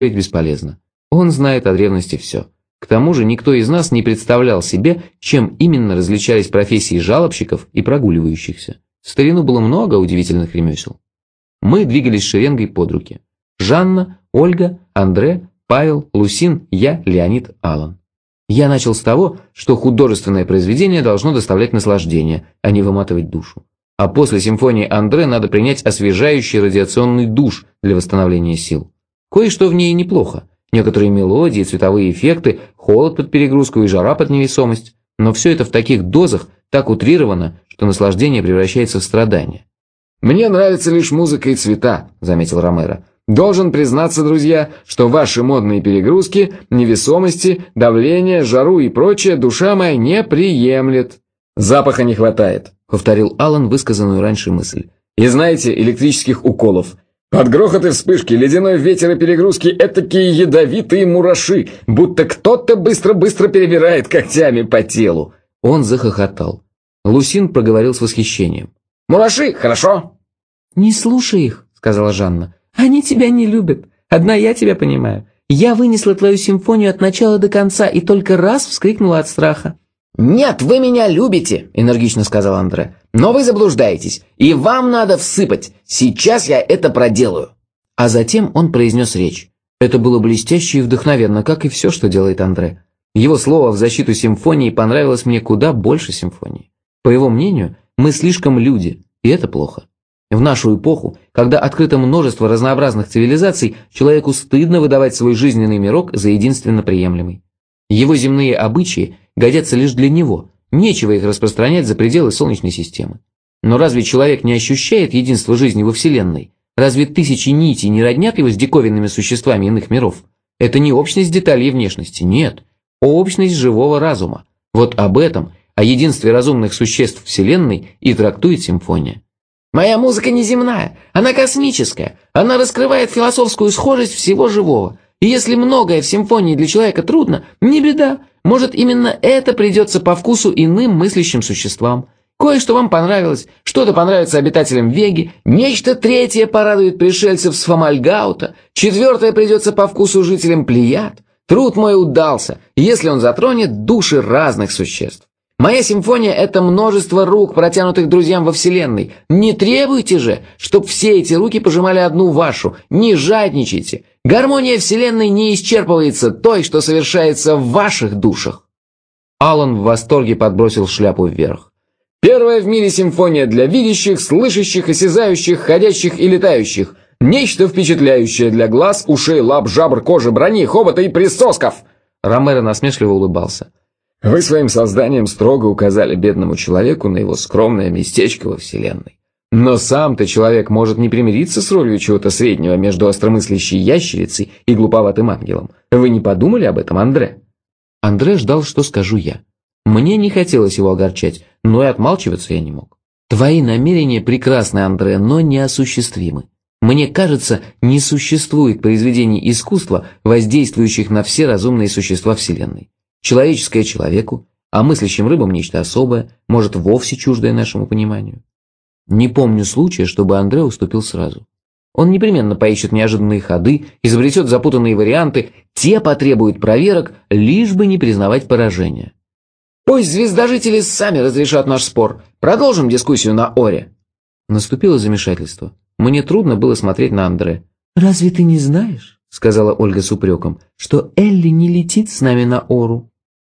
бесполезно. Он знает о древности все. К тому же никто из нас не представлял себе, чем именно различались профессии жалобщиков и прогуливающихся. В старину было много удивительных ремесел. Мы двигались шеренгой под руки. Жанна, Ольга, Андре, Павел, Лусин, я, Леонид, Алан. Я начал с того, что художественное произведение должно доставлять наслаждение, а не выматывать душу. А после симфонии Андре надо принять освежающий радиационный душ для восстановления сил. Кое-что в ней неплохо. Некоторые мелодии, цветовые эффекты, холод под перегрузку и жара под невесомость. Но все это в таких дозах так утрировано, что наслаждение превращается в страдание. «Мне нравится лишь музыка и цвета», — заметил Ромеро. «Должен признаться, друзья, что ваши модные перегрузки, невесомости, давление, жару и прочее душа моя не приемлет». «Запаха не хватает», — повторил Алан высказанную раньше мысль. «И знаете, электрических уколов. Под грохот и вспышки, ледяной ветер и перегрузки этакие ядовитые мураши, будто кто-то быстро-быстро перебирает когтями по телу». Он захохотал. Лусин проговорил с восхищением. «Мураши, хорошо». «Не слушай их», — сказала Жанна. «Они тебя не любят. Одна я тебя понимаю. Я вынесла твою симфонию от начала до конца и только раз вскрикнула от страха». «Нет, вы меня любите», — энергично сказал Андре. «Но вы заблуждаетесь, и вам надо всыпать. Сейчас я это проделаю». А затем он произнес речь. Это было блестяще и вдохновенно, как и все, что делает Андре. Его слово в защиту симфонии понравилось мне куда больше симфонии. По его мнению, мы слишком люди, и это плохо. В нашу эпоху, когда открыто множество разнообразных цивилизаций, человеку стыдно выдавать свой жизненный мирок за единственно приемлемый. Его земные обычаи годятся лишь для него, нечего их распространять за пределы Солнечной системы. Но разве человек не ощущает единства жизни во Вселенной? Разве тысячи нитей не роднят его с диковинными существами иных миров? Это не общность деталей внешности, нет, общность живого разума. Вот об этом, о единстве разумных существ Вселенной и трактует симфония. «Моя музыка неземная, она космическая, она раскрывает философскую схожесть всего живого. И если многое в симфонии для человека трудно, не беда, может именно это придется по вкусу иным мыслящим существам. Кое-что вам понравилось, что-то понравится обитателям Веги, нечто третье порадует пришельцев с Фомальгаута, четвертое придется по вкусу жителям Плеяд. Труд мой удался, если он затронет души разных существ. Моя симфония – это множество рук, протянутых друзьям во Вселенной. Не требуйте же, чтоб все эти руки пожимали одну вашу. Не жадничайте. Гармония Вселенной не исчерпывается той, что совершается в ваших душах». Алан в восторге подбросил шляпу вверх. «Первая в мире симфония для видящих, слышащих, осязающих, ходящих и летающих. Нечто впечатляющее для глаз, ушей, лап, жабр, кожи, брони, хобота и присосков». Ромеро насмешливо улыбался. «Вы своим созданием строго указали бедному человеку на его скромное местечко во Вселенной. Но сам-то человек может не примириться с ролью чего-то среднего между остромыслящей ящерицей и глуповатым ангелом. Вы не подумали об этом, Андре?» Андре ждал, что скажу я. Мне не хотелось его огорчать, но и отмалчиваться я не мог. «Твои намерения прекрасны, Андре, но неосуществимы. Мне кажется, не существует произведений искусства, воздействующих на все разумные существа Вселенной. Человеческое человеку, а мыслящим рыбам нечто особое, может вовсе чуждое нашему пониманию. Не помню случая, чтобы Андре уступил сразу. Он непременно поищет неожиданные ходы, изобретет запутанные варианты, те потребуют проверок, лишь бы не признавать поражения. «Пусть звездожители сами разрешат наш спор. Продолжим дискуссию на Оре». Наступило замешательство. Мне трудно было смотреть на Андре. «Разве ты не знаешь, — сказала Ольга с упреком, — что Элли не летит с нами на Ору?»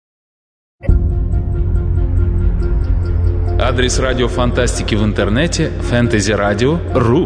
Адрес радио фантастики в интернете – fantasyradio.ru.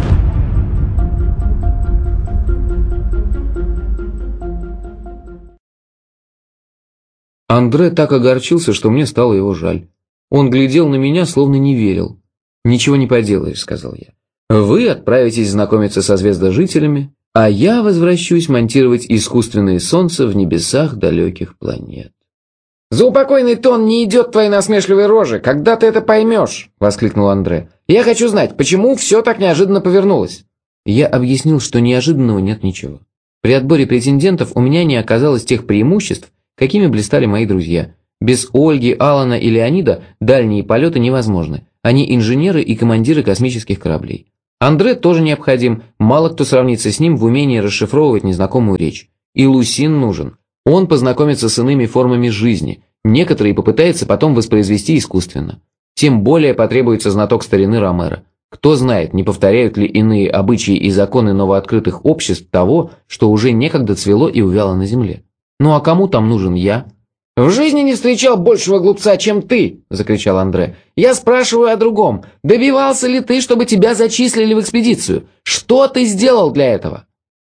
Андре так огорчился, что мне стало его жаль. Он глядел на меня, словно не верил. «Ничего не поделаешь», — сказал я. «Вы отправитесь знакомиться со звездожителями, а я возвращусь монтировать искусственные солнца в небесах далеких планет». «За упокойный тон не идет твоей насмешливой рожи, когда ты это поймешь», — воскликнул Андре. «Я хочу знать, почему все так неожиданно повернулось?» Я объяснил, что неожиданного нет ничего. При отборе претендентов у меня не оказалось тех преимуществ, какими блистали мои друзья. Без Ольги, Алана и Леонида дальние полеты невозможны. Они инженеры и командиры космических кораблей. Андре тоже необходим, мало кто сравнится с ним в умении расшифровывать незнакомую речь. И Лусин нужен. Он познакомится с иными формами жизни, некоторые попытается потом воспроизвести искусственно. Тем более потребуется знаток старины Ромеро. Кто знает, не повторяют ли иные обычаи и законы новооткрытых обществ того, что уже некогда цвело и увяло на земле. Ну а кому там нужен я? «В жизни не встречал большего глупца, чем ты!» – закричал Андре. «Я спрашиваю о другом. Добивался ли ты, чтобы тебя зачислили в экспедицию? Что ты сделал для этого?»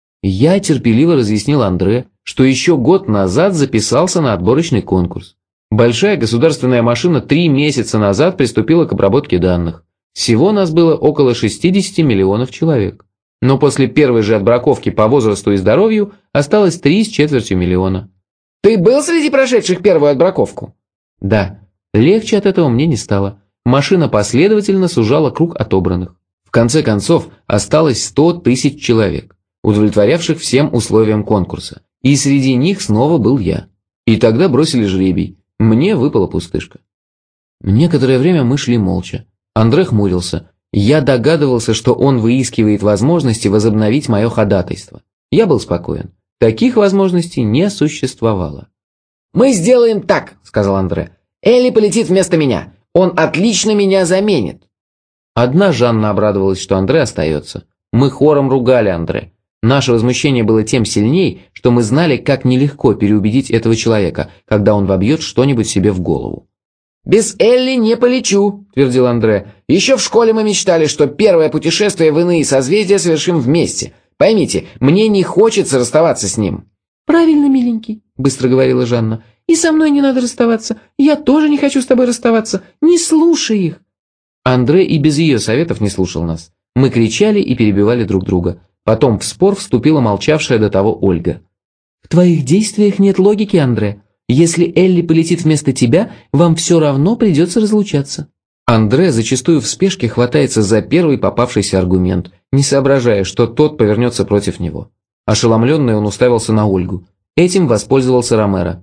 Я терпеливо разъяснил Андре, что еще год назад записался на отборочный конкурс. Большая государственная машина 3 месяца назад приступила к обработке данных. Всего нас было около 60 миллионов человек. Но после первой же отбраковки по возрасту и здоровью осталось 3,25 миллиона. «Ты был среди прошедших первую отбраковку?» Да, легче от этого мне не стало. Машина последовательно сужала круг отобранных. В конце концов, осталось 100 тысяч человек, удовлетворявших всем условиям конкурса. И среди них снова был я. И тогда бросили жребий. Мне выпала пустышка. Некоторое время мы шли молча. Андре хмурился. Я догадывался, что он выискивает возможности возобновить мое ходатайство. Я был спокоен. Таких возможностей не существовало. «Мы сделаем так», — сказал Андре. «Элли полетит вместо меня. Он отлично меня заменит». Одна Жанна обрадовалась, что Андре остается. Мы хором ругали Андре. Наше возмущение было тем сильней, что мы знали, как нелегко переубедить этого человека, когда он вобьет что-нибудь себе в голову. «Без Элли не полечу», — твердил Андре. «Еще в школе мы мечтали, что первое путешествие в иные созвездия совершим вместе. Поймите, мне не хочется расставаться с ним». «Правильно, миленький», — быстро говорила Жанна. «И со мной не надо расставаться. Я тоже не хочу с тобой расставаться. Не слушай их». Андре и без ее советов не слушал нас. Мы кричали и перебивали друг друга. Потом в спор вступила молчавшая до того Ольга. «В твоих действиях нет логики, Андре. Если Элли полетит вместо тебя, вам все равно придется разлучаться». Андре зачастую в спешке хватается за первый попавшийся аргумент, не соображая, что тот повернется против него. Ошеломленный он уставился на Ольгу. Этим воспользовался Ромеро.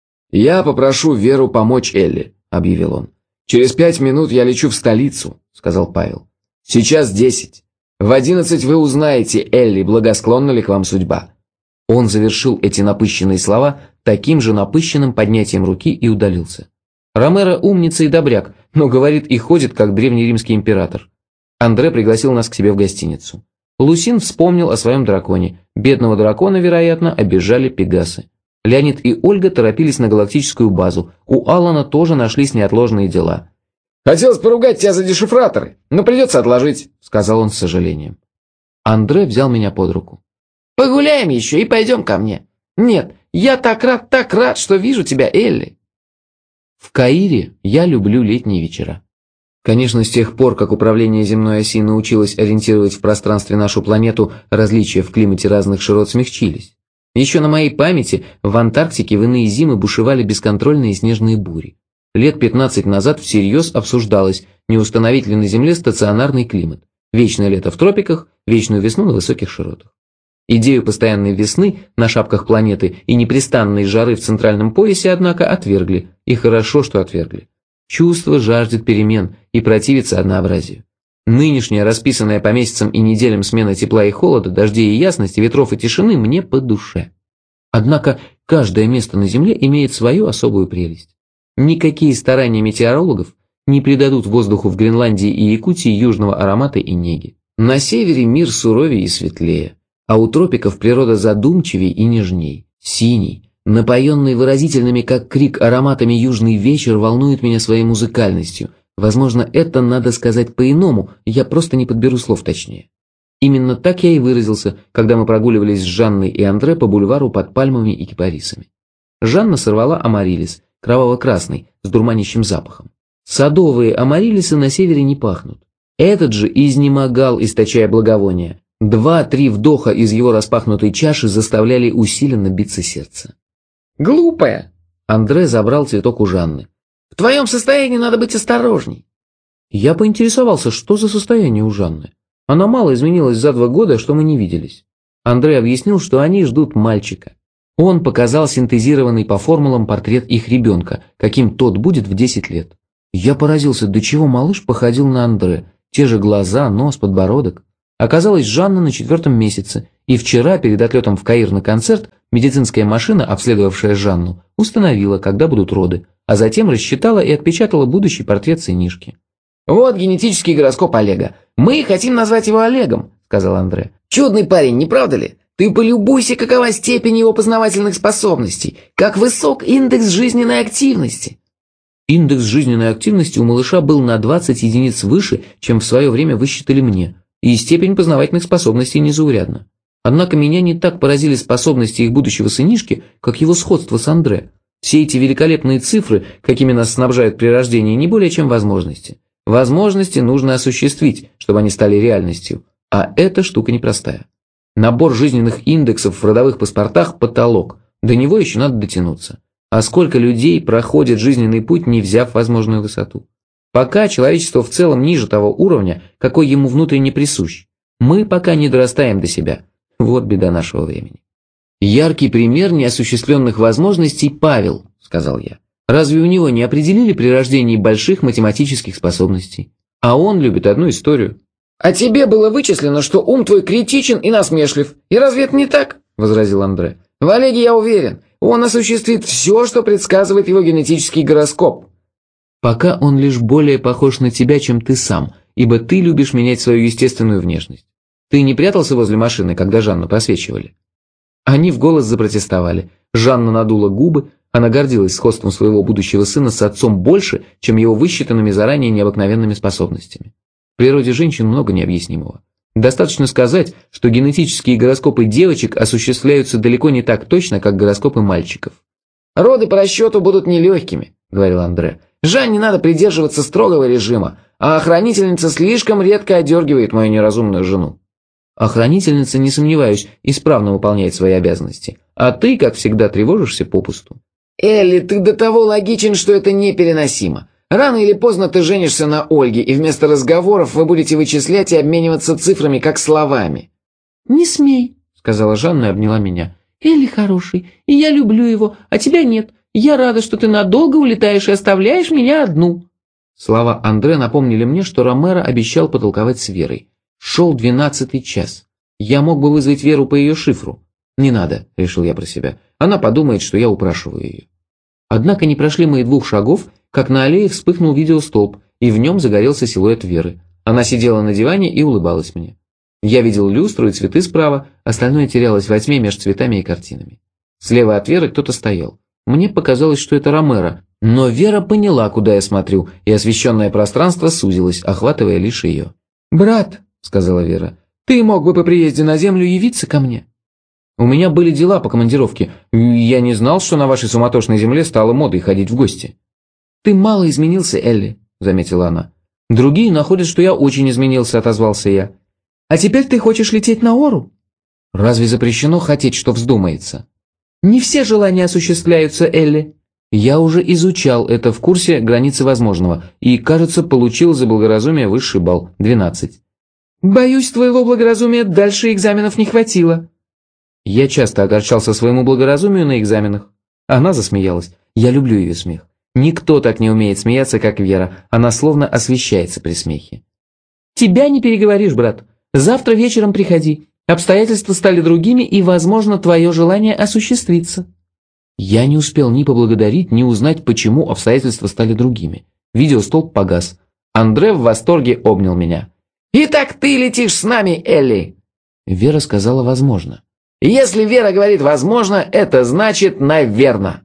«Я попрошу Веру помочь Элли», — объявил он. «Через 5 минут я лечу в столицу», — сказал Павел. «Сейчас 10. В 11 вы узнаете, Элли, благосклонна ли к вам судьба». Он завершил эти напыщенные слова таким же напыщенным поднятием руки и удалился. Ромеро умница и добряк, но говорит и ходит, как древнеримский император. Андре пригласил нас к себе в гостиницу. Лусин вспомнил о своем драконе. Бедного дракона, вероятно, обижали пегасы. Леонид и Ольга торопились на галактическую базу. У Алана тоже нашлись неотложные дела. «Хотелось поругать тебя за дешифраторы, но придется отложить», — сказал он с сожалением. Андре взял меня под руку. «Погуляем еще и пойдем ко мне. Нет, я так рад, что вижу тебя, Элли». В Каире я люблю летние вечера. Конечно, с тех пор, как управление земной оси научилось ориентировать в пространстве нашу планету, различия в климате разных широт смягчились. Еще на моей памяти в Антарктике в иные зимы бушевали бесконтрольные снежные бури. Лет 15 назад всерьез обсуждалось, не установить ли на Земле стационарный климат. Вечное лето в тропиках, вечную весну на высоких широтах. Идею постоянной весны на шапках планеты и непрестанной жары в центральном поясе, однако, отвергли. И хорошо, что отвергли. Чувство жаждет перемен и противится однообразию. Нынешняя, расписанная по месяцам и неделям смена тепла и холода, дождей и ясности, ветров и тишины мне по душе. Однако каждое место на Земле имеет свою особую прелесть. Никакие старания метеорологов не придадут воздуху в Гренландии и Якутии южного аромата и неги. На севере мир суровее и светлее, а у тропиков природа задумчивей и нежней. Синий, напоенный выразительными, как крик, ароматами южный вечер волнует меня своей музыкальностью. Возможно, это надо сказать по-иному, я просто не подберу слов точнее. Именно так я и выразился, когда мы прогуливались с Жанной и Андре по бульвару под пальмами и кипарисами. Жанна сорвала амарилис, кроваво-красный, с дурманящим запахом. Садовые амарилисы на севере не пахнут. Этот же изнемогал, источая благовония. 2-3 вдоха из его распахнутой чаши заставляли усиленно биться сердце. «Глупая!» Андре забрал цветок у Жанны. «В твоем состоянии надо быть осторожней». Я поинтересовался, что за состояние у Жанны. Она мало изменилась за 2 года, что мы не виделись. Андре объяснил, что они ждут мальчика. Он показал синтезированный по формулам портрет их ребенка, каким тот будет в 10 лет. Я поразился, до чего малыш походил на Андре. Те же глаза, нос, подбородок. Оказалось, Жанна на 4-м месяце, и вчера, перед отлетом в Каир на концерт, медицинская машина, обследовавшая Жанну, установила, когда будут роды, а затем рассчитала и отпечатала будущий портрет сынишки. «Вот генетический гороскоп Олега. Мы хотим назвать его Олегом», — сказал Андре. «Чудный парень, не правда ли? Ты полюбуйся, какова степень его познавательных способностей, как высок индекс жизненной активности». Индекс жизненной активности у малыша был на 20 единиц выше, чем в свое время высчитали мне, и степень познавательных способностей незаурядна. Однако меня не так поразили способности их будущего сынишки, как его сходство с Андре. Все эти великолепные цифры, какими нас снабжают при рождении, не более чем возможности. Возможности нужно осуществить, чтобы они стали реальностью, а эта штука непростая. Набор жизненных индексов в родовых паспортах – потолок, до него еще надо дотянуться. А сколько людей проходит жизненный путь, не взяв возможную высоту? Пока человечество в целом ниже того уровня, какой ему внутренне присущ. Мы пока не дорастаем до себя. Вот беда нашего времени. «Яркий пример неосуществленных возможностей Павел», – сказал я. «Разве у него не определили при рождении больших математических способностей? А он любит одну историю». «А тебе было вычислено, что ум твой критичен и насмешлив. И разве это не так?» – возразил Андре. «В Олеге я уверен. Он осуществит все, что предсказывает его генетический гороскоп». «Пока он лишь более похож на тебя, чем ты сам, ибо ты любишь менять свою естественную внешность. Ты не прятался возле машины, когда Жанну просвечивали?» Они в голос запротестовали. Жанна надула губы, она гордилась сходством своего будущего сына с отцом больше, чем его высчитанными заранее необыкновенными способностями. В природе женщин много необъяснимого. Достаточно сказать, что генетические гороскопы девочек осуществляются далеко не так точно, как гороскопы мальчиков. «Роды по расчету будут нелегкими», — говорил Андре. «Жанне надо придерживаться строгого режима, а охранительница слишком редко одергивает мою неразумную жену». Охранительница, не сомневаюсь, исправно выполняет свои обязанности, а ты, как всегда, тревожишься попусту. «Элли, ты до того логичен, что это непереносимо. Рано или поздно ты женишься на Ольге, и вместо разговоров вы будете вычислять и обмениваться цифрами, как словами». «Не смей», — сказала Жанна и обняла меня. «Элли хороший, и я люблю его, а тебя нет. Я рада, что ты надолго улетаешь и оставляешь меня одну». Слова Андре напомнили мне, что Ромеро обещал потолковать с Верой. Шел 12-й час. Я мог бы вызвать Веру по ее шифру. Не надо, решил я про себя. Она подумает, что я упрашиваю ее. Однако не прошли мы и 2 шагов, как на аллее вспыхнул видеостолб, и в нем загорелся силуэт Веры. Она сидела на диване и улыбалась мне. Я видел люстру и цветы справа, остальное терялось во тьме между цветами и картинами. Слева от Веры кто-то стоял. Мне показалось, что это Ромеро, но Вера поняла, куда я смотрю, и освещенное пространство сузилось, охватывая лишь ее. «Брат», — сказала Вера, — «ты мог бы по приезде на землю явиться ко мне?» «У меня были дела по командировке. Я не знал, что на вашей суматошной земле стало модой ходить в гости». «Ты мало изменился, Элли», — заметила она. «Другие находят, что я очень изменился», — отозвался я. «А теперь ты хочешь лететь на Ору?» «Разве запрещено хотеть, что вздумается?» «Не все желания осуществляются, Элли». «Я уже изучал это в курсе «Границы возможного» и, кажется, получил за благоразумие высший балл – 12. «Боюсь, твоего благоразумия дальше экзаменов не хватило». Я часто огорчался своему благоразумию на экзаменах. Она засмеялась. Я люблю ее смех. Никто так не умеет смеяться, как Вера. Она словно освещается при смехе. «Тебя не переговоришь, брат. Завтра вечером приходи. Обстоятельства стали другими, и, возможно, твое желание осуществится». Я не успел ни поблагодарить, ни узнать, почему обстоятельства стали другими. Видеостолб погас. Андре в восторге обнял меня. «Итак, ты летишь с нами, Элли!» Вера сказала «возможно». «Если Вера говорит «возможно», это значит «наверно».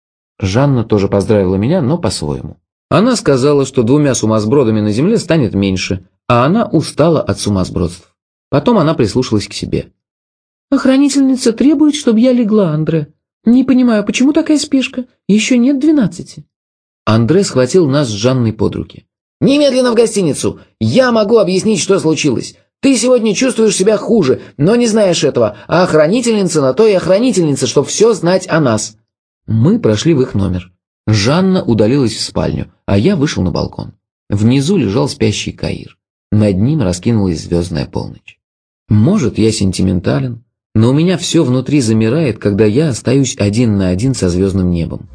Жанна тоже поздравила меня, но по-своему. Она сказала, что 2 сумасбродами на земле станет меньше, а она устала от сумасбродств. Потом она прислушалась к себе. «Охранительница требует, чтобы я легла, Андре. Не понимаю, почему такая спешка? Еще нет 12». Андре схватил нас с Жанной под руки. «Немедленно в гостиницу! Я могу объяснить, что случилось. Ты сегодня чувствуешь себя хуже, но не знаешь этого, а охранительница на то и охранительница, чтобы все знать о нас». Мы прошли в их номер. Жанна удалилась в спальню, а я вышел на балкон. Внизу лежал спящий Каир. Над ним раскинулась звездная полночь. Может, я сентиментален, но у меня все внутри замирает, когда я остаюсь 1 на 1 со звездным небом.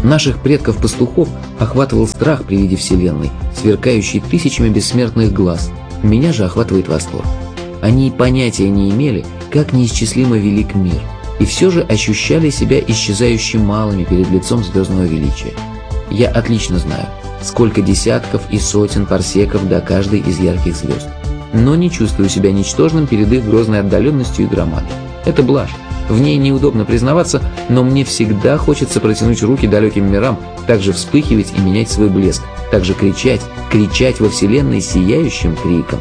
Наших предков-пастухов охватывал страх при виде Вселенной, сверкающей тысячами бессмертных глаз. Меня же охватывает восторг. Они и понятия не имели, как неисчислимо велик мир, и все же ощущали себя исчезающе малыми перед лицом звездного величия. Я отлично знаю, сколько десятков и сотен парсеков до каждой из ярких звезд, но не чувствую себя ничтожным перед их грозной отдаленностью и громадой. Это блажь. В ней неудобно признаваться, но мне всегда хочется протянуть руки далеким мирам, также вспыхивать и менять свой блеск, также кричать во Вселенной сияющим криком.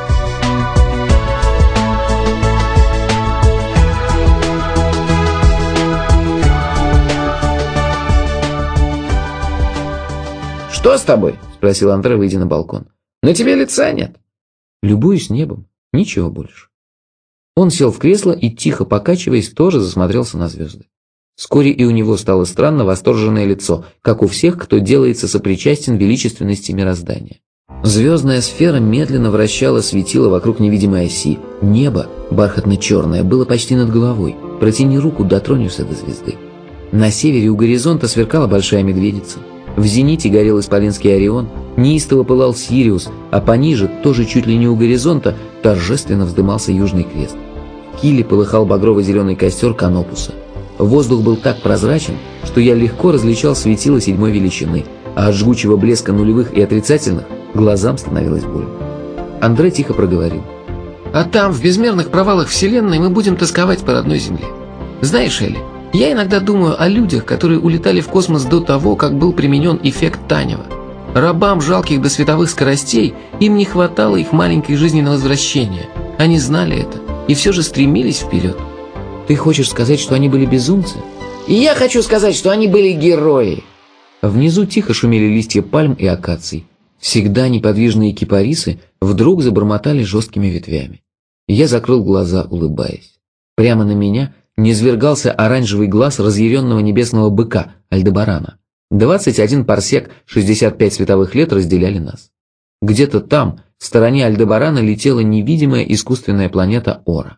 «Что с тобой?» – спросил Андре, выйдя на балкон. «На тебе лица нет». Любуюсь небом, ничего больше. Он сел в кресло и, тихо покачиваясь, тоже засмотрелся на звезды. Вскоре и у него стало странно восторженное лицо, как у всех, кто делается сопричастен величественности мироздания. Звездная сфера медленно вращала светило вокруг невидимой оси. Небо, бархатно-черное, было почти над головой. Протяни руку, дотронешься до звезды. На севере у горизонта сверкала большая медведица. В зените горел исполинский Орион, неистово пылал Сириус, а пониже, тоже чуть ли не у горизонта, торжественно вздымался Южный Крест. В киле полыхал багрово-зеленый костер Канопуса. Воздух был так прозрачен, что я легко различал светила 7-й величины, а от жгучего блеска нулевых и отрицательных глазам становилось больно. Андре тихо проговорил. «А там, в безмерных провалах Вселенной, мы будем тосковать по родной Земле. Знаешь, Элли, я иногда думаю о людях, которые улетали в космос до того, как был применен эффект Танева. Рабам, жалких до световых скоростей, им не хватало их маленькой жизни на возвращение. Они знали это и все же стремились вперед». «Ты хочешь сказать, что они были безумцы?» «И я хочу сказать, что они были герои». Внизу тихо шумели листья пальм и акаций. Всегда неподвижные кипарисы вдруг забормотали жесткими ветвями. Я закрыл глаза, улыбаясь. Прямо на меня низвергался оранжевый глаз разъяренного небесного быка Альдебарана. 21 парсек, 65 световых лет разделяли нас. Где-то там, в стороне Альдебарана, летела невидимая искусственная планета Ора.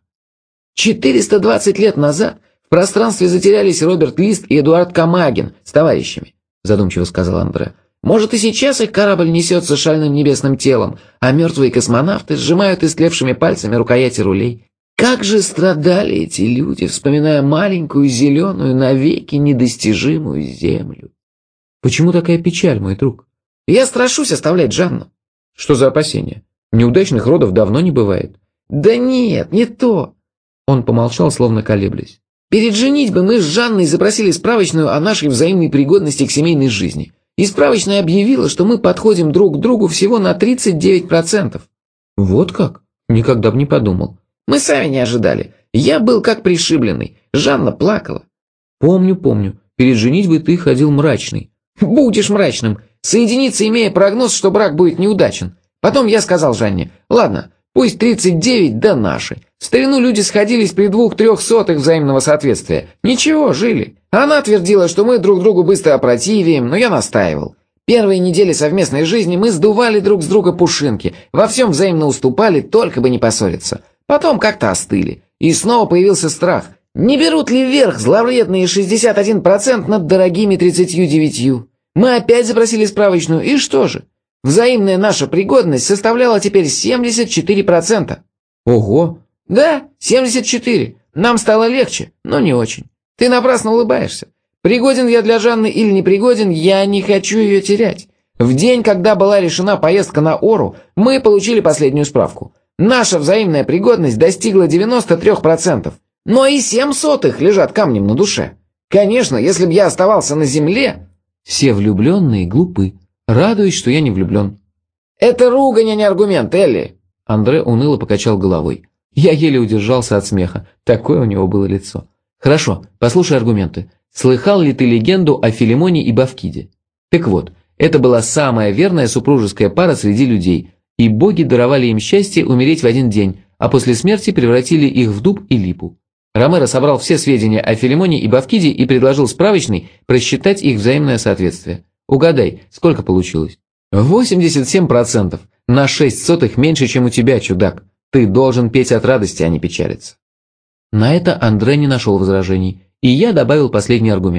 420 лет назад в пространстве затерялись Роберт Лист и Эдуард Камагин с товарищами, задумчиво сказал Андре. Может, и сейчас их корабль несется шальным небесным телом, а мертвые космонавты сжимают истлевшими пальцами рукояти рулей. Как же страдали эти люди, вспоминая маленькую зеленую, навеки недостижимую землю. Почему такая печаль, мой друг? Я страшусь оставлять Жанну. Что за опасения? Неудачных родов давно не бывает. Да нет, не то. Он помолчал, словно колеблясь. Перед женитьбой мы с Жанной запросили справочную о нашей взаимной пригодности к семейной жизни. И справочная объявила, что мы подходим друг к другу всего на 39%. Вот как? Никогда бы не подумал. Мы сами не ожидали. Я был как пришибленный. Жанна плакала. Помню. Перед женитьбой ты ходил мрачный. Будешь мрачным. Соединиться, имея прогноз, что брак будет неудачен. Потом я сказал Жанне, ладно, пусть 39, да наши. В старину люди сходились при 2/3 взаимного соответствия. Ничего, жили. Она твердила, что мы друг другу быстро опротивеем, но я настаивал. Первые недели совместной жизни мы сдували друг с друга пушинки, во всем взаимно уступали, только бы не поссориться. Потом как-то остыли. И снова появился страх. Не берут ли вверх зловредные 61% над дорогими 39%? Мы опять запросили справочную, и что же? Взаимная наша пригодность составляла теперь 74%. Ого! Да, 74. Нам стало легче, но не очень. Ты напрасно улыбаешься. Пригоден я для Жанны или не пригоден, я не хочу ее терять. В день, когда была решена поездка на Ору, мы получили последнюю справку. Наша взаимная пригодность достигла 93%. Но и 0,07 лежат камнем на душе. Конечно, если бы я оставался на земле... Все влюбленные глупы. Радуюсь, что я не влюблен. Это ругань, а не аргумент, Элли. Андре уныло покачал головой. Я еле удержался от смеха. Такое у него было лицо. Хорошо, послушай аргументы. Слыхал ли ты легенду о Филимоне и Бавкиде? Так вот, это была самая верная супружеская пара среди людей, и боги даровали им счастье умереть в один день, а после смерти превратили их в дуб и липу. Ромеро собрал все сведения о Филимоне и Бавкиде и предложил справочной просчитать их взаимное соответствие. Угадай, сколько получилось? 87%. На 0,06 меньше, чем у тебя, чудак. Ты должен петь от радости, а не печалиться. На это Андре не нашел возражений, и я добавил последний аргумент.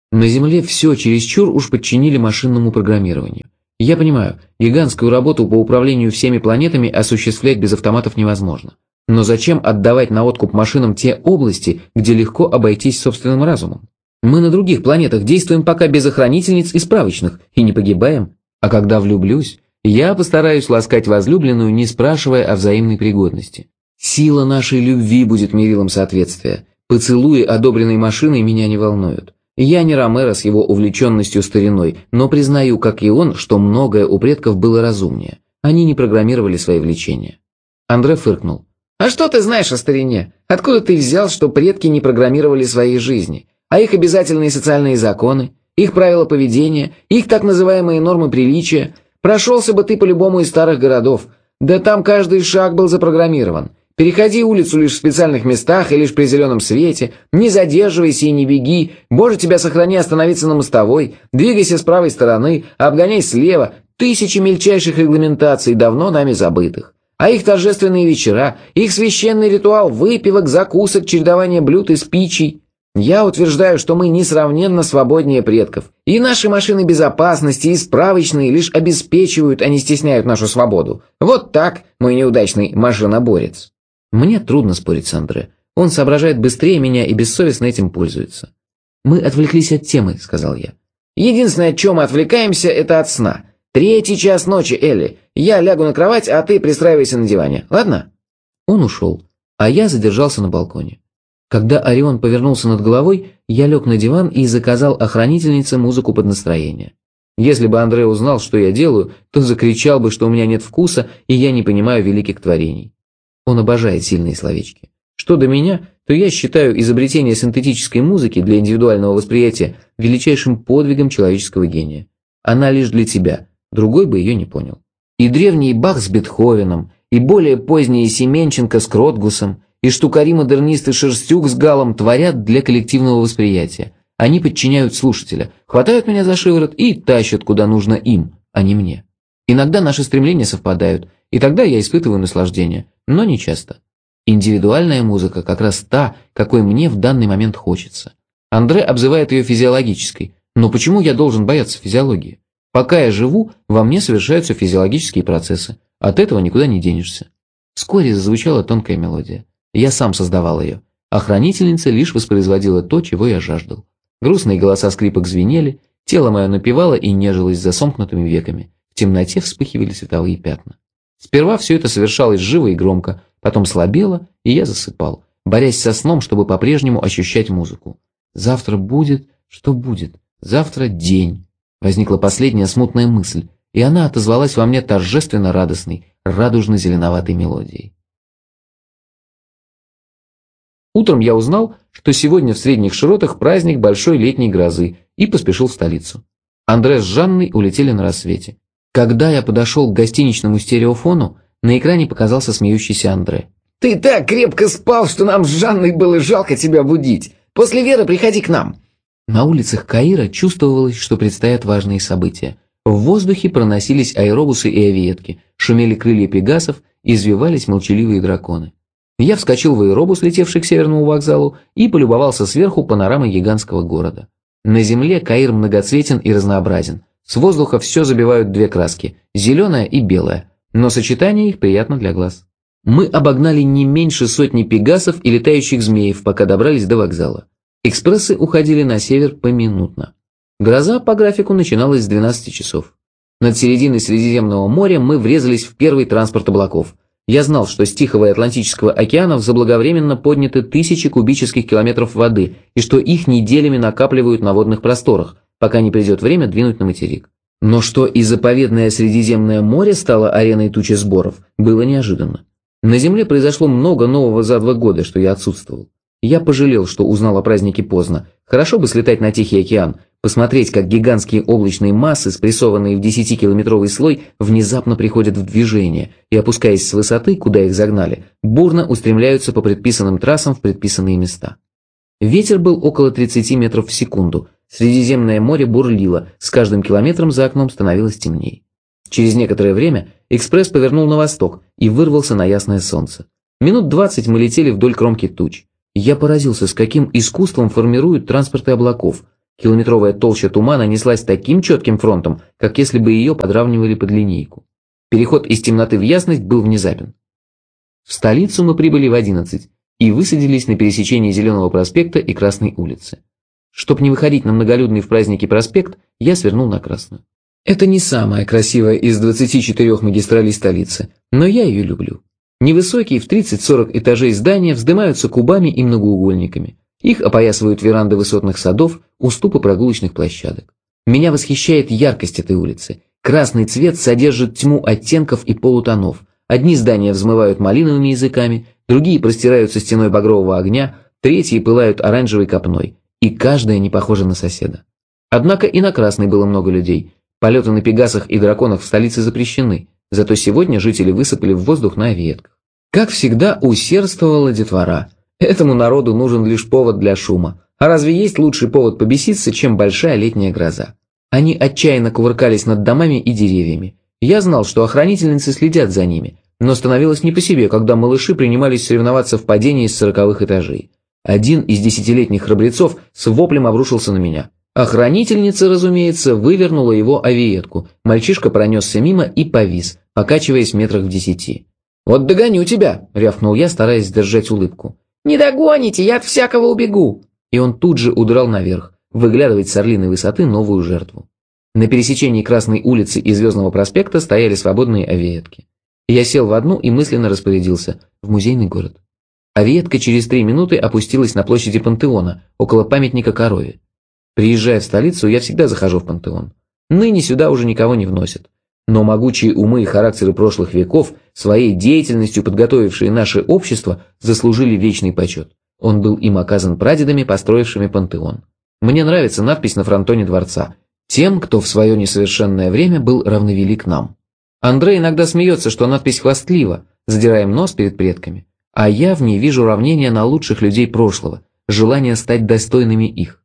На Земле все чересчур уж подчинили машинному программированию. Я понимаю, гигантскую работу по управлению всеми планетами осуществлять без автоматов невозможно. Но зачем отдавать на откуп машинам те области, где легко обойтись собственным разумом? Мы на других планетах действуем пока без охранительниц и справочных, и не погибаем. А когда влюблюсь, я постараюсь ласкать возлюбленную, не спрашивая о взаимной пригодности. Сила нашей любви будет мерилом соответствия. Поцелуи, одобренной машиной, меня не волнуют. Я не Ромеро с его увлеченностью стариной, но признаю, как и он, что многое у предков было разумнее. Они не программировали свои влечения. Андре фыркнул. А что ты знаешь о старине? Откуда ты взял, что предки не программировали своей жизни? А их обязательные социальные законы, их правила поведения, их так называемые нормы приличия? Прошелся бы ты по любому из старых городов. Да там каждый шаг был запрограммирован. Переходи улицу лишь в специальных местах и лишь при зеленом свете, не задерживайся и не беги, Боже тебя сохрани остановиться на мостовой, двигайся с правой стороны, обгоняй слева, тысячи мельчайших регламентаций, давно нами забытых. А их торжественные вечера, их священный ритуал выпивок, закусок, чередование блюд и спичей. Я утверждаю, что мы несравненно свободнее предков, и наши машины безопасности и справочные лишь обеспечивают, а не стесняют нашу свободу. Вот так, мой неудачный машиноборец. Мне трудно спорить с Андре. Он соображает быстрее меня и бессовестно этим пользуется. «Мы отвлеклись от темы», — сказал я. «Единственное, от чем мы отвлекаемся, это от сна. 3-й час ночи, Элли. Я лягу на кровать, а ты пристраивайся на диване. Ладно?» Он ушел, а я задержался на балконе. Когда Орион повернулся над головой, я лег на диван и заказал охранительнице музыку под настроение. Если бы Андре узнал, что я делаю, то закричал бы, что у меня нет вкуса и я не понимаю великих творений. Он обожает сильные словечки. Что до меня, то я считаю изобретение синтетической музыки для индивидуального восприятия величайшим подвигом человеческого гения. Она лишь для тебя, другой бы ее не понял. И древний Бах с Бетховеном, и более поздние Семенченко с Кротгусом, и штукари-модернисты Шерстюк с Галом творят для коллективного восприятия. Они подчиняют слушателя, хватают меня за шиворот и тащат куда нужно им, а не мне. Иногда наши стремления совпадают, и тогда я испытываю наслаждение, но не часто. Индивидуальная музыка как раз та, какой мне в данный момент хочется. Андре обзывает ее физиологической, но почему я должен бояться физиологии? Пока я живу, во мне совершаются физиологические процессы, от этого никуда не денешься. Вскоре зазвучала тонкая мелодия. Я сам создавал ее. Охранительница лишь воспроизводила то, чего я жаждал. Грустные голоса скрипок звенели, тело мое напевало и нежилось за сомкнутыми веками. В темноте вспыхивали световые пятна. Сперва все это совершалось живо и громко, потом слабело, и я засыпал, борясь со сном, чтобы по-прежнему ощущать музыку. Завтра будет, что будет, завтра день. Возникла последняя смутная мысль, и она отозвалась во мне торжественно радостной, радужно-зеленоватой мелодией. Утром я узнал, что сегодня в Средних Широтах праздник большой летней грозы, и поспешил в столицу. Андре с Жанной улетели на рассвете. Когда я подошел к гостиничному стереофону, на экране показался смеющийся Андре. «Ты так крепко спал, что нам с Жанной было жалко тебя будить. После Веры приходи к нам». На улицах Каира чувствовалось, что предстоят важные события. В воздухе проносились аэробусы и авиетки, шумели крылья пегасов, извивались молчаливые драконы. Я вскочил в аэробус, летевший к Северному вокзалу, и полюбовался сверху панорамой гигантского города. На земле Каир многоцветен и разнообразен. С воздуха все забивают две краски – зеленая и белая, но сочетание их приятно для глаз. Мы обогнали не меньше сотни пегасов и летающих змеев, пока добрались до вокзала. Экспрессы уходили на север поминутно. Гроза по графику начиналась с 12 часов. Над серединой Средиземного моря мы врезались в первый транспорт облаков. Я знал, что с Тихого и Атлантического океанов заблаговременно подняты тысячи кубических километров воды, и что их неделями накапливают на водных просторах, пока не придет время двинуть на материк. Но что и заповедное Средиземное море стало ареной тучи сборов, было неожиданно. На Земле произошло много нового за 2 года, что я отсутствовал. Я пожалел, что узнал о празднике поздно. Хорошо бы слетать на Тихий океан, посмотреть, как гигантские облачные массы, спрессованные в 10-километровый слой, внезапно приходят в движение и, опускаясь с высоты, куда их загнали, бурно устремляются по предписанным трассам в предписанные места. Ветер был около 30 метров в секунду. Средиземное море бурлило, с каждым километром за окном становилось темнее. Через некоторое время экспресс повернул на восток и вырвался на ясное солнце. Минут 20 мы летели вдоль кромки туч. Я поразился, с каким искусством формируют транспорты облаков. Километровая толща тумана неслась таким четким фронтом, как если бы ее подравнивали под линейку. Переход из темноты в ясность был внезапен. В столицу мы прибыли в 11 и высадились на пересечении Зеленого проспекта и Красной улицы. Чтоб не выходить на многолюдный в праздники проспект, я свернул на Красную. Это не самая красивая из 24 магистралей столицы, но я ее люблю. Невысокие в 30-40 этажей здания вздымаются кубами и многоугольниками. Их опоясывают веранды высотных садов, уступы прогулочных площадок. Меня восхищает яркость этой улицы. Красный цвет содержит тьму оттенков и полутонов. Одни здания взмывают малиновыми языками, другие простираются стеной багрового огня, третьи пылают оранжевой копной, и каждая не похожа на соседа. Однако и на Красной было много людей. Полеты на пегасах и драконах в столице запрещены, зато сегодня жители высыпали в воздух на авиетках. Как всегда, усердствовала детвора. Этому народу нужен лишь повод для шума. А разве есть лучший повод побеситься, чем большая летняя гроза? Они отчаянно кувыркались над домами и деревьями. Я знал, что охранительницы следят за ними, но становилось не по себе, когда малыши принимались соревноваться в падении с 40-х этажей. Один из 10-летних храбрецов с воплем обрушился на меня. Охранительница, разумеется, вывернула его авиетку. Мальчишка пронесся мимо и повис, покачиваясь метрах в 10. «Вот догоню тебя!» – рявкнул я, стараясь сдержать улыбку. «Не догоните, я от всякого убегу!» И он тут же удрал наверх, выглядывать с орлиной высоты новую жертву. На пересечении Красной улицы и Звездного проспекта стояли свободные авиетки. Я сел в одну и мысленно распорядился в музейный город. Авиетка через 3 минуты опустилась на площади Пантеона, около памятника корове. Приезжая в столицу, я всегда захожу в Пантеон. Ныне сюда уже никого не вносят. Но могучие умы и характеры прошлых веков, своей деятельностью подготовившие наше общество, заслужили вечный почет. Он был им оказан прадедами, построившими Пантеон. Мне нравится надпись на фронтоне дворца: «Тем, кто в свое несовершенное время был равновелик нам». Андре иногда смеется, что надпись хвастлива, задираем нос перед предками, а я в ней вижу равнение на лучших людей прошлого, желание стать достойными их.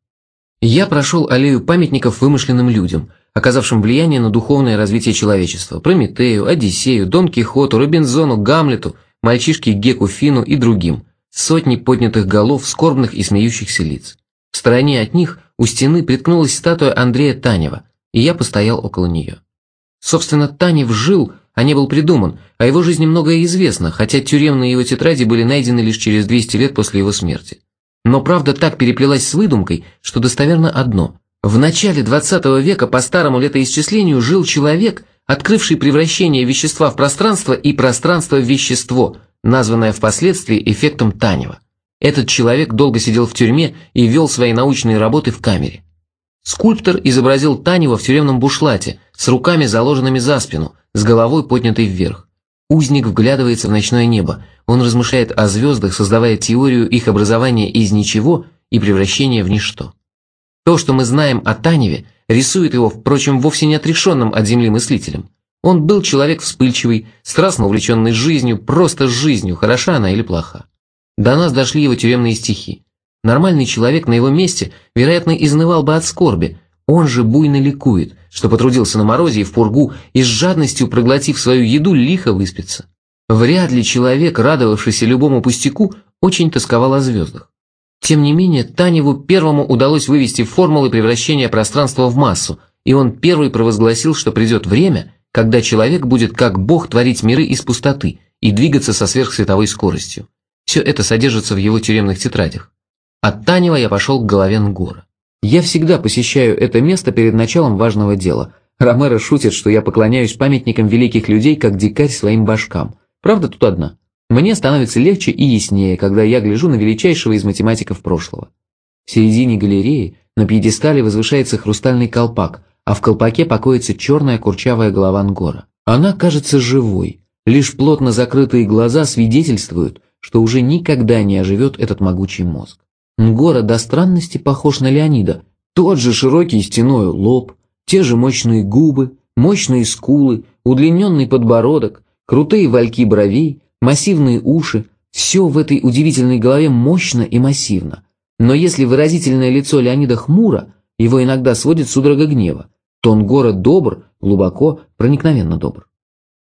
Я прошел аллею памятников вымышленным людям, оказавшим влияние на духовное развитие человечества: Прометею, Одиссею, Дон Кихоту, Робинзону, Гамлету, мальчишке Геку Фину и другим, сотни поднятых голов, скорбных и смеющихся лиц. В стороне от них у стены приткнулась статуя Андрея Танева, и я постоял около нее. Собственно, Танев жил, а не был придуман, о его жизни многое известно, хотя тюремные его тетради были найдены лишь через 200 лет после его смерти. Но правда так переплелась с выдумкой, что достоверно одно: в начале 20 века по старому летоисчислению жил человек, открывший превращение вещества в пространство и пространство в вещество, названное впоследствии эффектом Танева. Этот человек долго сидел в тюрьме и вел свои научные работы в камере. Скульптор изобразил Танева в тюремном бушлате, с руками заложенными за спину, с головой поднятой вверх. Узник вглядывается в ночное небо, он размышляет о звездах, создавая теорию их образования из ничего и превращения в ничто. То, что мы знаем о Таневе, рисует его, впрочем, вовсе не отрешенным от земли мыслителем. Он был человек вспыльчивый, страстно увлеченный жизнью, просто жизнью, хороша она или плоха. До нас дошли его тюремные стихи. Нормальный человек на его месте, вероятно, изнывал бы от скорби. Он же буйно ликует, что потрудился на морозе и в пургу, и с жадностью, проглотив свою еду, лихо выспится. Вряд ли человек, радовавшийся любому пустяку, очень тосковал о звездах. Тем не менее, Таневу первому удалось вывести формулы превращения пространства в массу, и он первый провозгласил, что придет время, когда человек будет как Бог творить миры из пустоты и двигаться со сверхсветовой скоростью. Все это содержится в его тюремных тетрадях. От Танева я пошел к голове Нгора. Я всегда посещаю это место перед началом важного дела. Ромеро шутит, что я поклоняюсь памятникам великих людей, как дикарь своим башкам. Правда тут одна. Мне становится легче и яснее, когда я гляжу на величайшего из математиков прошлого. В середине галереи на пьедестале возвышается хрустальный колпак, а в колпаке покоится черная курчавая голова Нгора. Она кажется живой. Лишь плотно закрытые глаза свидетельствуют, что уже никогда не оживет этот могучий мозг. Нгора до странности похож на Леонида. Тот же широкий стеной лоб, те же мощные губы, мощные скулы, удлиненный подбородок, крутые вальки бровей, массивные уши. Все в этой удивительной голове мощно и массивно. Но если выразительное лицо Леонида хмуро, его иногда сводит судорога гнева, то Нгора добр, глубоко, проникновенно добр.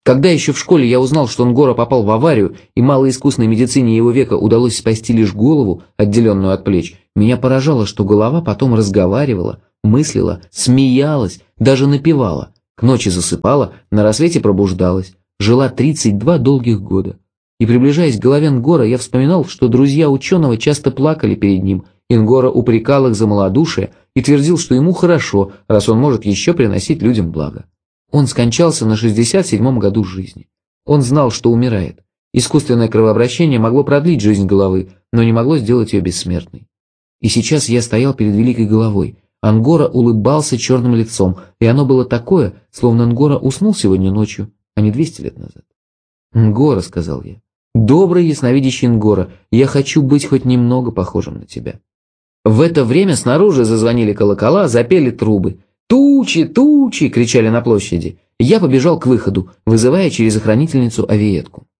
Когда еще в школе я узнал, что Нгора попал в аварию, и малоискусной медицине его века удалось спасти лишь голову, отделенную от плеч, меня поражало, что голова потом разговаривала, мыслила, смеялась, даже напевала, к ночи засыпала, на рассвете пробуждалась, жила 32 долгих года. И приближаясь к голове Нгора, я вспоминал, что друзья ученого часто плакали перед ним, и Нгора упрекал их за малодушие и твердил, что ему хорошо, раз он может еще приносить людям благо. Он скончался на 67-м году жизни. Он знал, что умирает. Искусственное кровообращение могло продлить жизнь головы, но не могло сделать ее бессмертной. И сейчас я стоял перед великой головой. Нгора улыбался черным лицом, и оно было такое, словно Нгора уснул сегодня ночью, а не 200 лет назад. «Нгора», — сказал я, — «добрый ясновидящий Нгора, я хочу быть хоть немного похожим на тебя». В это время снаружи зазвонили колокола, запели трубы. «Тучи, тучи!» — кричали на площади. Я побежал к выходу, вызывая через охранительницу Авиетку.